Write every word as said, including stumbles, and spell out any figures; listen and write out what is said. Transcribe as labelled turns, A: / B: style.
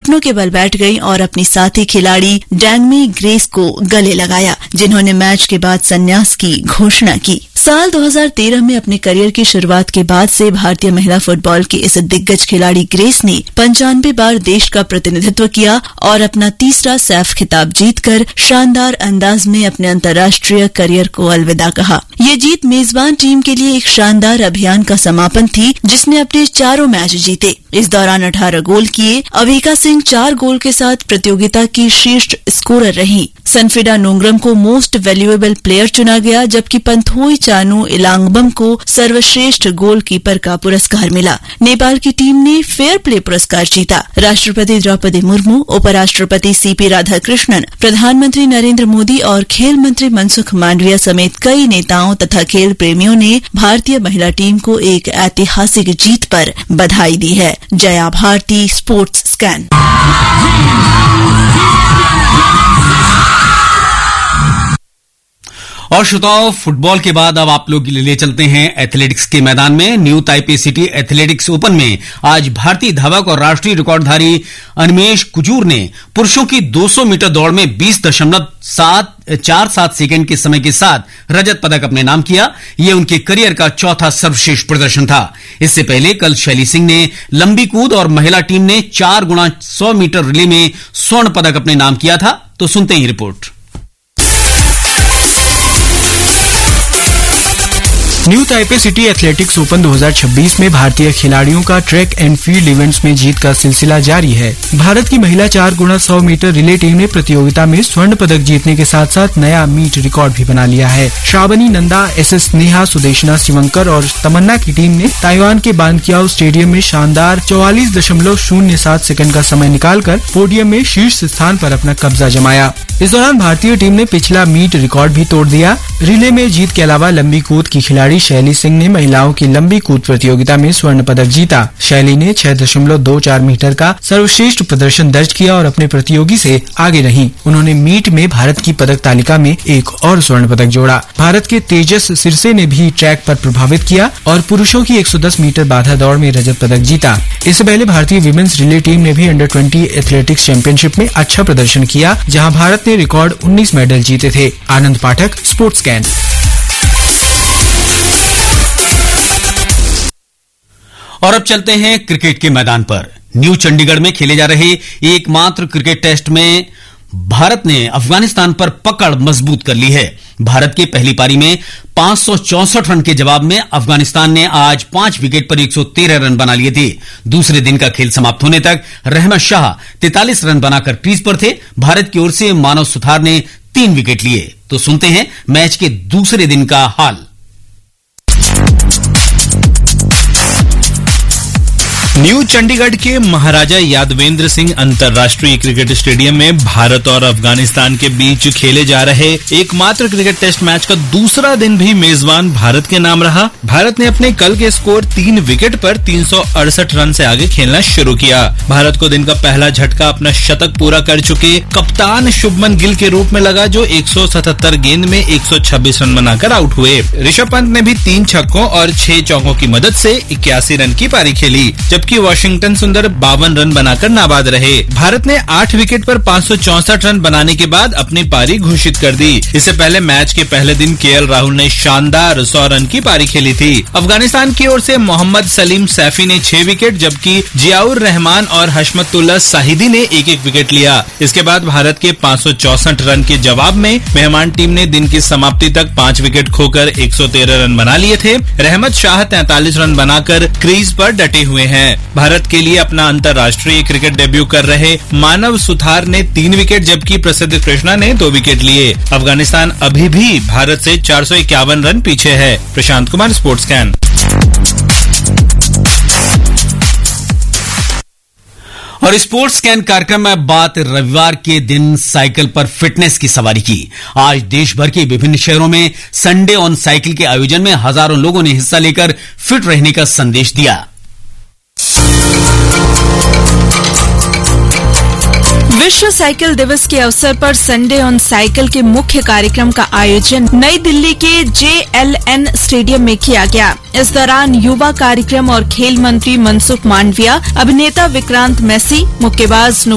A: घुटनों के बल बैठ गईं और अपनी साथी खिलाड़ी डैनमी ग्रेस को गले लगाया, जिन्होंने मैच के बाद संन्यास की घोषणा की। साल दो हज़ार तेरह में अपने करियर की शुरुआत के बाद से भारतीय महिला फुटबॉल की इस दिग्गज खिलाड़ी ग्रेस ने पंचानवे बार देश का प्रतिनिधित्व किया और अपना तीसरा सैफ खिताब जीतकर शानदार अंदाज में अपने अंतर्राष्ट्रीय करियर को अलविदा कहा। ये जीत मेजबान टीम के लिए एक शानदार अभियान का समापन थी, जिसने अपने चारों मैच जीते। इस दौरान अठारह गोल किए। अविका सिंह चार गोल के साथ प्रतियोगिता की शीर्ष स्कोरर रही। सनफिडा नोंगरम को मोस्ट वैल्यूएबल प्लेयर चुना गया, जबकि पंथोई चानू इलांगबम को सर्वश्रेष्ठ गोलकीपर का पुरस्कार मिला। नेपाल की टीम ने फेयर प्ले पुरस्कार जीता। राष्ट्रपति द्रौपदी मुर्मू, उपराष्ट्रपति सीपी राधाकृष्णन, प्रधानमंत्री नरेंद्र मोदी और खेल मंत्री मनसुख मांडविया समेत कई नेताओं तथा खेल प्रेमियों ने भारतीय महिला टीम को एक ऐतिहासिक जीत पर बधाई दी है। Jaya Bharti, sports scan.
B: और श्रोताओं, फुटबॉल के बाद अब आप लोग ले चलते हैं एथलेटिक्स के मैदान में। New Taipei city athletics open में आज भारतीय धावक और राष्ट्रीय रिकॉर्डधारी अनिमेश कुजूर ने पुरुषों की दो सौ मीटर दौड़ में बीस दशमलव सात चार सात सेकेंड के समय के साथ रजत पदक अपने नाम किया। यह उनके करियर का चौथा सर्वश्रेष्ठ प्रदर्शन था। इससे पहले कल शैली सिंह ने लंबी कूद और महिला टीम ने चार गुणा सौ मीटर रिले में स्वर्ण पदक अपने नाम किया था। तो सुनते ही report.
C: New Taipei city athletics open दो हज़ार छब्बीस में भारतीय खिलाड़ियों का ट्रैक एंड फील्ड इवेंट्स में जीत का सिलसिला जारी है। भारत की महिला चार गुणा सौ मीटर रिले टीम ने प्रतियोगिता में स्वर्ण पदक जीतने के साथ साथ नया मीट रिकॉर्ड भी बना लिया है। श्रावणी नंदा, एस एस नेहा, सुदेशना शिवंकर और तमन्ना की टीम ने ताइवान के बानकियाओ स्टेडियम में शानदार चौवालीस दशमलव शून्य सात सेकंड का समय निकालकर पोडियम में शीर्ष स्थान पर अपना कब्जा जमाया। इस दौरान भारतीय टीम ने पिछला मीट रिकॉर्ड भी तोड़ दिया। रिले में जीत के अलावा लंबी कूद की खिलाड़ी शैली सिंह ने महिलाओं की लंबी कूद प्रतियोगिता में स्वर्ण पदक जीता। शैली ने छह दशमलव दो चार मीटर का सर्वश्रेष्ठ प्रदर्शन दर्ज किया और अपने प्रतियोगी से आगे रही। उन्होंने मीट में भारत की पदक तालिका में एक और स्वर्ण पदक जोड़ा। भारत के तेजस सिरसे ने भी ट्रैक पर प्रभावित किया और पुरुषों की एक सौ दस मीटर बाधा दौड़ में रजत पदक जीता। इससे पहले भारतीय विमेंस रिले टीम ने भी अंडर बीस एथलेटिक्स चैंपियनशिप में अच्छा प्रदर्शन किया, जहां भारत ने रिकॉर्ड उन्नीस मेडल जीते थे। आनंद पाठक, स्पोर्ट्स स्कैन।
B: और अब चलते हैं क्रिकेट के मैदान पर। न्यू चंडीगढ़ में खेले जा रहे एकमात्र क्रिकेट टेस्ट में भारत ने अफगानिस्तान पर पकड़ मजबूत कर ली है। भारत की पहली पारी में पांच सौ चौसठ रन के जवाब में अफगानिस्तान ने आज पांच विकेट पर एक सौ तेरह रन बना लिए थे। दूसरे दिन का खेल समाप्त होने तक रहमत शाह तैंतालीस रन बनाकर क्रीज पर थे। भारत की ओर से मानव सुथार ने तीन विकेट लिए। तो सुनते हैं मैच के दूसरे दिन का हाल।
D: न्यू चंडीगढ़ के महाराजा यादवेंद्र सिंह अंतर्राष्ट्रीय क्रिकेट स्टेडियम में भारत और अफगानिस्तान के बीच खेले जा रहे एकमात्र क्रिकेट टेस्ट मैच का दूसरा दिन भी मेजबान भारत के नाम रहा। भारत ने अपने कल के स्कोर तीन विकेट पर तीन सौ अड़सठ रन से आगे खेलना शुरू किया। भारत को दिन का पहला झटका अपना शतक पूरा कर चुके कप्तान शुभमन गिल के रूप में लगा, जो एक सौ सतहत्तर गेंद में एक सौ छब्बीस रन बनाकर आउट हुए। ऋषभ पंत ने भी तीन छक्कों और छह चौकों की मदद से इक्यासी रन की पारी खेली, जबकि वॉशिंगटन सुंदर बावन रन बनाकर नाबाद रहे। भारत ने आठ विकेट पर पांच सौ चौसठ रन बनाने के बाद अपनी पारी घोषित कर दी। इससे पहले मैच के पहले दिन केएल राहुल ने शानदार सौ रन की पारी खेली थी। अफगानिस्तान की ओर से मोहम्मद सलीम सैफी ने छह विकेट, जबकि जियाउर रहमान और हशमतुल्ला साहिदी ने एक एक विकेट लिया। इसके बाद भारत के पांच सौ चौसठ रन के जवाब में मेहमान टीम ने दिन की समाप्ति तक पांच विकेट खोकर एक सौ तेरह रन बना लिए थे। रहमत शाह तैंतालीस रन बनाकर क्रीज पर डटे हुए हैं। भारत के लिए अपना अंतर्राष्ट्रीय क्रिकेट डेब्यू कर रहे मानव सुथार ने तीन विकेट, जबकि प्रसिद्ध कृष्णा ने दो विकेट लिए। अफगानिस्तान अभी भी भारत से चार सौ इक्यावन रन पीछे है। Prashant Kumar, sports scan.
B: और स्पोर्ट्स स्कैन कार्यक्रम में बात रविवार के दिन साइकिल पर फिटनेस की सवारी की। आज देश भर के विभिन्न शहरों में संडे ऑन साइकिल के आयोजन में हजारों लोगों ने हिस्सा लेकर फिट रहने का संदेश दिया।
E: विश्व साइकिल दिवस के अवसर पर संडे ऑन साइकिल के मुख्य कार्यक्रम का आयोजन नई दिल्ली के जे एल एन स्टेडियम में किया गया। इस दौरान युवा कार्यक्रम और खेल मंत्री मनसुख मांडविया, अभिनेता विक्रांत मैसी, मुक्केबाज